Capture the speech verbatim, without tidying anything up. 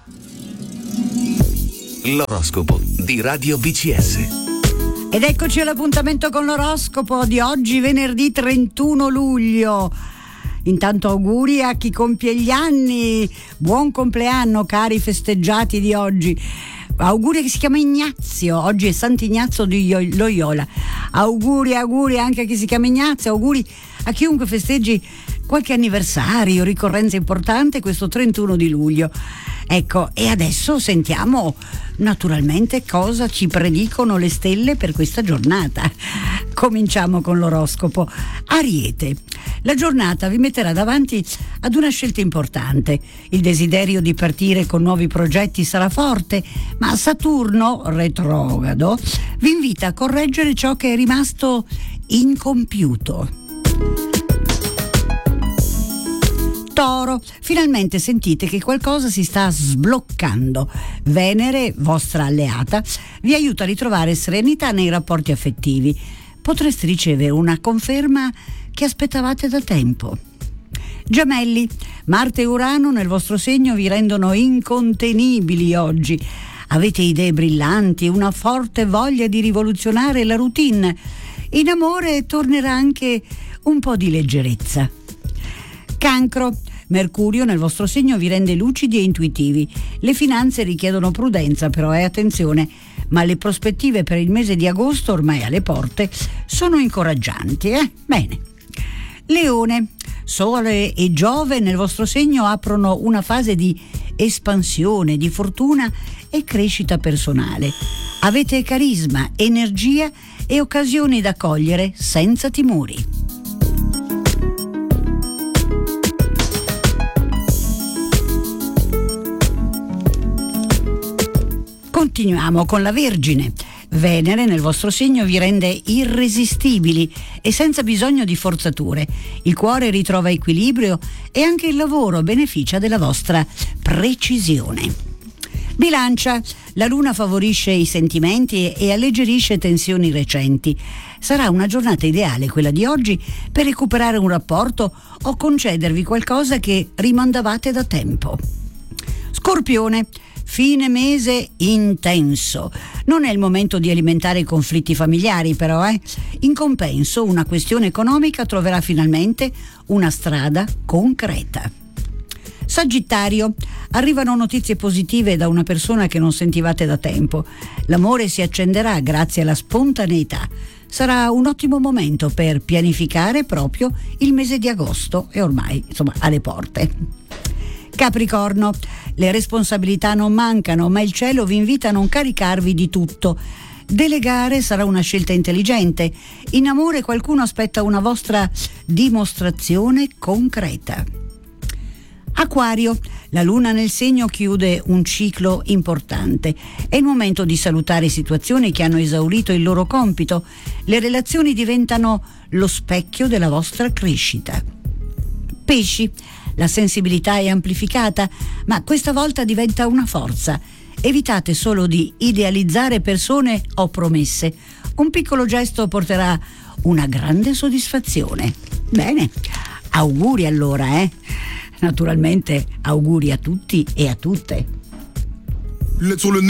L'oroscopo di Radio B C S. Ed eccoci all'appuntamento con l'oroscopo di oggi, venerdì trentuno luglio. Intanto auguri a chi compie gli anni, buon compleanno cari festeggiati di oggi. Auguri a chi si chiama Ignazio, oggi è Sant'Ignazio di Loyola. Auguri, auguri anche a chi si chiama Ignazio, auguri a chiunque festeggi qualche anniversario, ricorrenza importante questo trentuno di luglio. Ecco, e adesso sentiamo naturalmente cosa ci predicono le stelle per questa giornata. Cominciamo con l'oroscopo. Ariete, la giornata vi metterà davanti ad una scelta importante. Il desiderio di partire con nuovi progetti sarà forte, ma Saturno, retrogrado, vi invita a correggere ciò che è rimasto incompiuto. Toro, finalmente sentite che qualcosa si sta sbloccando. Venere, vostra alleata, vi aiuta a ritrovare serenità nei rapporti affettivi. Potreste ricevere una conferma che aspettavate da tempo. Gemelli, Marte e Urano nel vostro segno vi rendono incontenibili oggi. Avete idee brillanti, una forte voglia di rivoluzionare la routine. In amore tornerà anche un po' di leggerezza. Cancro, Mercurio nel vostro segno vi rende lucidi e intuitivi. Le finanze richiedono prudenza, però e attenzione, ma le prospettive per il mese di agosto, ormai alle porte, sono incoraggianti, eh? Bene. Leone, Sole e Giove nel vostro segno aprono una fase di espansione, di fortuna e crescita personale. Avete carisma, energia e occasioni da cogliere senza timori. Continuiamo con la Vergine. Venere nel vostro segno vi rende irresistibili e senza bisogno di forzature. Il cuore ritrova equilibrio e anche il lavoro beneficia della vostra precisione. Bilancia, la luna favorisce i sentimenti e alleggerisce tensioni recenti. Sarà una giornata ideale quella di oggi per recuperare un rapporto o concedervi qualcosa che rimandavate da tempo. Scorpione, fine mese intenso. Non è il momento di alimentare conflitti familiari, però, eh? In compenso, una questione economica troverà finalmente una strada concreta. Sagittario, arrivano notizie positive da una persona che non sentivate da tempo. L'amore si accenderà grazie alla spontaneità. Sarà un ottimo momento per pianificare proprio il mese di agosto e ormai, insomma, alle porte. Capricorno, le responsabilità non mancano, ma il cielo vi invita a non caricarvi di tutto. Delegare sarà una scelta intelligente. In amore qualcuno aspetta una vostra dimostrazione concreta. Acquario, la luna nel segno chiude un ciclo importante. È il momento di salutare situazioni che hanno esaurito il loro compito. Le relazioni diventano lo specchio della vostra crescita. Pesci, la sensibilità è amplificata, ma questa volta diventa una forza. Evitate solo di idealizzare persone o promesse. Un piccolo gesto porterà una grande soddisfazione. Bene, auguri allora, eh? Naturalmente auguri a tutti e a tutte. Sur le